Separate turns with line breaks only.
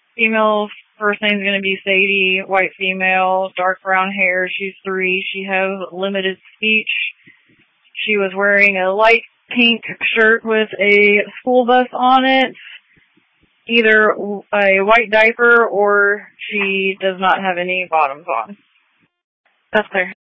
Female first name's going to be Sadie, white female, dark brown hair. She's 3. She has limited speech. She was wearing a light pink shirt with a school bus on it, either a white diaper or she does not have any bottoms on. That's clear.